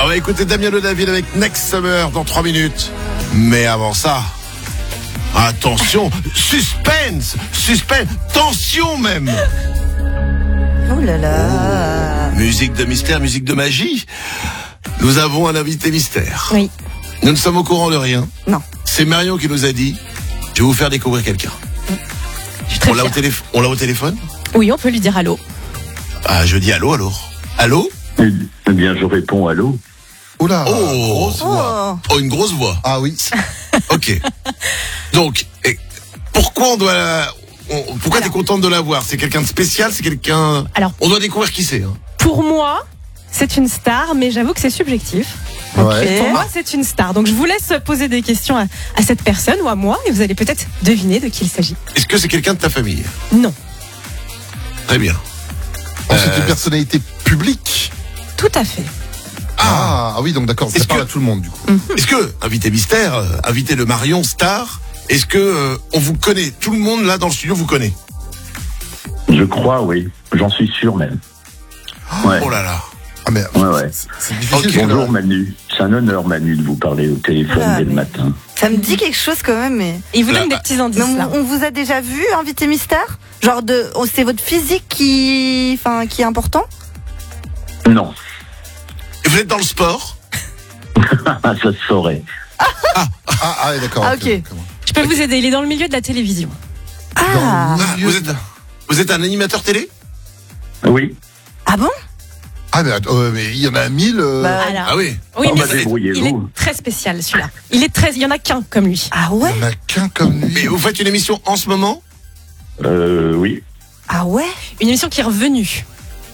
On va écouter Damien Lodaville avec Next Summer dans 3 minutes. Mais avant ça, attention, suspense, tension même. Oh là là. Musique de mystère, musique de magie. Nous avons un invité mystère. Oui. Nous ne sommes au courant de rien. Non. C'est Marion qui nous a dit, je vais vous faire découvrir quelqu'un. Je suis très On l'a au téléphone? Oui, on peut lui dire allô. Ah, je dis allô alors. Allô? Eh bien, je réponds allô. Oula, Oh. grosse voix. Oh, une grosse voix. Ah oui. Ok. Donc, pourquoi pourquoi t'es contente de la voir? C'est quelqu'un de spécial? C'est quelqu'un... Alors, on doit découvrir qui c'est. Hein. pour moi, c'est une star, mais j'avoue que c'est subjectif. Ouais. Pour moi, c'est une star. Donc, je vous laisse poser des questions à cette personne ou à moi, et vous allez peut-être deviner de qui il s'agit. Est-ce que c'est quelqu'un de ta famille? Non. Très bien. C'est une personnalité publique. Tout à fait. Ah oui, donc d'accord, ça Est-ce parle que- à tout le monde du coup. Est-ce que, invité mystère, invité de Marion Star, est-ce que on vous connaît? Tout le monde là dans le studio vous connaît? Je crois, oui. J'en suis sûr même. Ouais. Oh là là. Ah mais Ouais. c'est difficile. Ok. parce que- Bonjour Manu. C'est un honneur Manu de vous parler au téléphone Ah, dès le mais- matin. Ça me dit quelque chose quand même, mais. Et il vous Là, donne des petits indices, Mais là. on vous a déjà vu, invité mystère? Genre c'est votre physique qui est important? Non. Et vous êtes dans le sport? Ça se saurait. Ah ouais, d'accord. Ah, ok. Je peux vous aider, il est dans le milieu de la télévision. Ah. Ah, vous êtes un animateur télé? Oui. Ah bon? Ah mais il y en a 1000. Bah, Alors, Ah oui. oui, Oh, mais bah, débrouillez-vous. il est très spécial, celui-là. Il y en a qu'un comme lui. Ah Il ouais? y en a qu'un comme lui. Mais vous faites une émission en ce moment? Oui. Ah ouais? Une émission qui est revenue.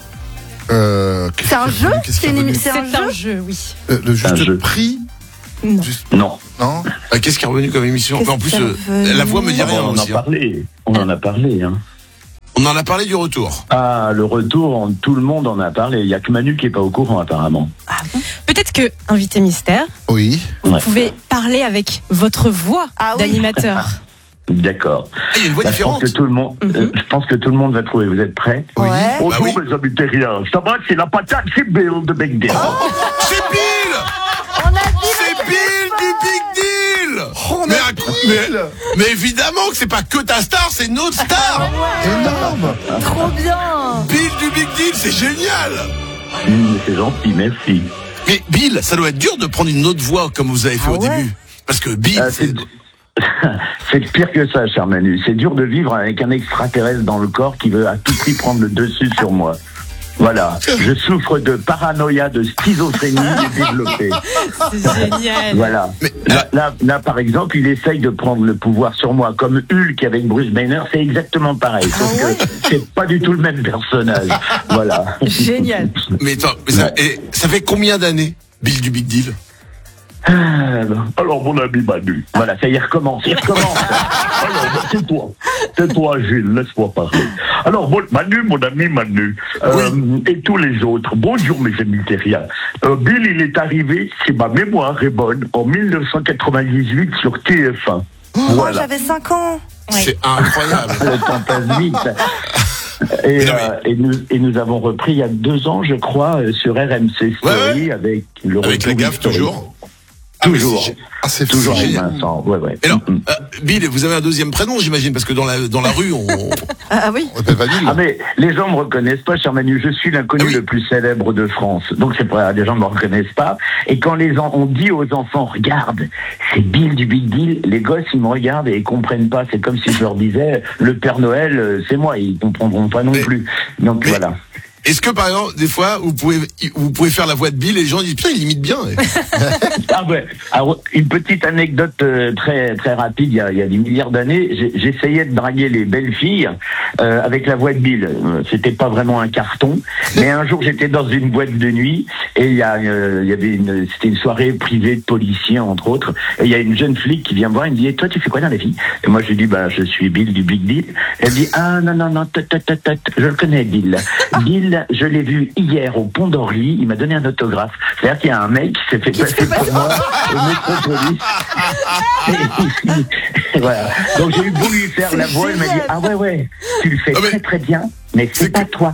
C'est un jeu? Qu'est-ce C'est qu'il y a une revenu C'est un jeu? jeu, oui. Le Un jeu. juste prix. Non. Non. Non. Qu'est-ce qui est revenu comme émission? Qu'est-ce En plus, qui est revenu la voix me dit Ah, rien on en a aussi. Hein. parlé. On en a parlé. Hein. On en a parlé du retour. Ah, le retour, tout le monde en a parlé. Il n'y a que Manu qui n'est pas au courant apparemment. Peut-être que, invité mystère, Oui. vous Ouais. pouvez parler avec votre voix Ah oui. d'animateur. D'accord. Ah, il y a une voix Bah, je pense différente. que tout le monde, je pense que tout le monde va trouver. Vous êtes prêts? Oui. Ouais. Bonjour Bah oui. mes amis terriens. Ça va, c'est la patate, c'est Bill de Big Deal. C'est Bill! On a dit C'est Bill du Big Deal! Oh, mais évidemment que c'est pas que ta star, c'est notre star! Énorme. trop bien! Bill du Big Deal, c'est génial! C'est gentil, merci. Mais Bill, ça doit être dur de prendre une autre voix comme vous avez fait Ah au ouais. début. Parce que Bill, c'est... C'est pire que ça, cher Manu. C'est dur de vivre avec un extraterrestre dans le corps qui veut à tout prix prendre le dessus sur moi. Voilà. Je souffre de paranoïa, de schizophrénie développée. C'est génial. Voilà. Mais, Là, par exemple, il essaye de prendre le pouvoir sur moi, comme Hulk avec Bruce Banner, c'est exactement pareil. Sauf que c'est pas du tout le même personnage. Voilà. Génial. mais attends, ça fait combien d'années, Bill du Big Deal? Alors, mon ami Manu. Voilà, ça y est, recommence. Alors, c'est toi, Gilles, laisse-moi parler. Alors, Manu, mon ami Manu, et tous les autres, bonjour mes amis terriens. Bill, il est arrivé, si ma mémoire est bonne, en 1998 sur TF1. Oh, Voilà. j'avais 5 ans. Ouais. C'est incroyable. Le temps passe vite. Et nous avons repris il y a 2 ans, je crois, sur RMC Story avec le Avec la retour gaffe, historique. toujours. Toujours. C'est Toujours avec génial. Vincent. Ouais. Et alors, Bill, vous avez un deuxième prénom, j'imagine, parce que dans la rue, on... Ah oui. On appelle pas Bill. Ah mais les gens me reconnaissent pas, cher Manu. Je suis l'inconnu Ah oui. le plus célèbre de France. Donc c'est pas, les gens me reconnaissent pas. Et quand on dit aux enfants, regarde, c'est Bill du Big Deal, les gosses ils me regardent et ils comprennent pas. C'est comme si je leur disais, le Père Noël, c'est moi. Ils comprendront pas non plus. Donc mais- voilà. Est-ce que, par exemple, des fois, vous pouvez faire la voix de Bill et les gens disent, putain, il imite bien. Ah ouais. Alors, une petite anecdote très très rapide. Il y a des milliards d'années, j'essayais de draguer les belles filles avec la voix de Bill. C'était pas vraiment un carton, mais un jour j'étais dans une boîte de nuit et il y avait c'était une soirée privée de policiers entre autres. Et il y a une jeune flic qui vient me voir et me dit et toi tu fais quoi dans la vie? Et moi je lui dis bah je suis Bill du Big Deal. Elle me dit ah non je le connais Bill. Bill, je l'ai vu hier au Pont d'Orly, il m'a donné un autographe. C'est-à-dire qu'il y a un mec qui s'est fait passer pour moi au métropolis. Et voilà. Donc j'ai eu beau lui faire la voix, il m'a dit ah ouais, tu le fais Ah, mais- très très bien, mais c'est pas toi.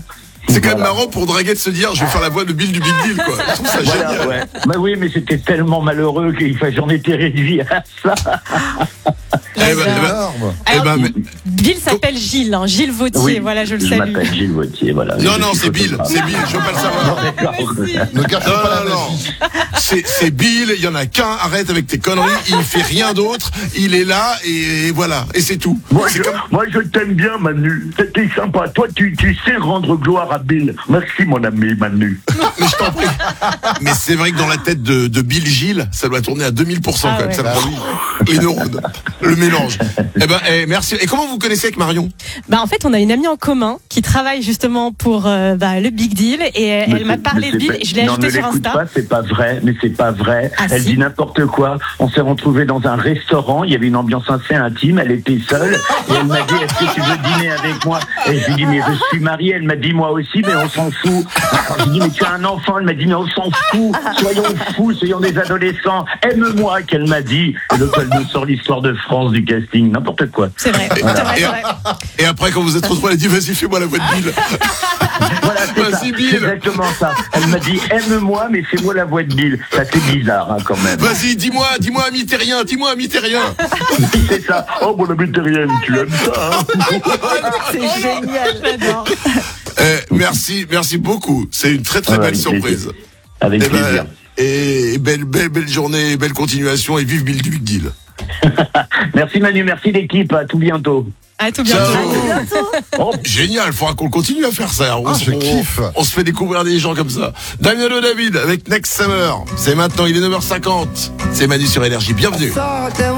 C'est quand même marrant pour draguer de se dire je vais faire la voix de Bill du Big Deal, quoi. Je trouve ça Voilà, génial. ouais. Bah oui, mais c'était tellement malheureux j'en étais réduit à ça. Énorme. Alors, mais- Bill s'appelle Gilles, hein, Gilles Vautier, Oui, voilà, je le je salue. m'appelle Gilles Vautier, voilà. Non, Je non, suis c'est Bill, photographe. c'est Bill, je veux pas le savoir. D'accord. Ne gâchez pas la Non, non, magie. c'est Bill, il y en a qu'un, arrête avec tes conneries, il fait rien d'autre, il est là et voilà, et c'est tout. Moi, je t'aime bien, Manu. T'es sympa. Toi, tu sais rendre gloire à Bill. Merci, mon ami, Manu. Mais je t'en prie. Mais c'est vrai que dans la tête de Bill Gilles, ça doit tourner à 2000% Ah quand même, ouais. ça prend les neurones, le mélange. Eh ben, merci. Et comment vous connaissez avec Marion? Bah en fait, on a une amie en commun qui travaille justement pour le Big Deal et elle m'a parlé de Bill et je l'ai ajouté sur Non, ne l'écoute Insta. pas, c'est pas vrai, mais c'est pas vrai. Ah, Elle si. dit n'importe quoi. On s'est retrouvés dans un restaurant, il y avait une ambiance assez intime, elle était seule, et elle m'a dit, est-ce que tu veux dîner avec moi? Et je lui ai dit, mais je suis mariée. Elle m'a dit, moi aussi, mais on s'en fout. Alors, je lui ai dit, mais tu as un enfant? Elle m'a dit, mais on s'en fout. Soyons fous, soyons des adolescents. Aime-moi, qu'elle m'a dit. Et donc, elle me sort l'histoire de France du casting, n'importe quoi. C'est vrai, c'est vrai, c'est vrai. Et après, quand vous êtes retrouvés, elle a dit, vas-y, fais-moi la voix de Bill. Voilà, c'est ça. Vas-y, Bill. C'est exactement ça. Elle m'a dit, aime-moi, mais fais-moi la voix de Bill. Ça, c'est bizarre, hein, quand même. Vas-y, dis-moi, ami terrien, C'est ça. Oh, mon ami terrienne, tu aimes ça, hein? C'est génial, j'adore. Merci beaucoup. C'est une très Ouais, belle avec surprise. plaisir. Avec Eh ben, plaisir. et belle journée, belle continuation et vive Bill du Big Deal. Merci Manu, merci l'équipe, à tout bientôt. À tout bientôt. Ciao. Oh, Génial, faudra qu'on continue à faire ça. je kiffe. On se fait découvrir des gens comme ça. Damiano David avec Next Summer. C'est maintenant, il est 9h50. C'est Manu sur Énergie. Bienvenue.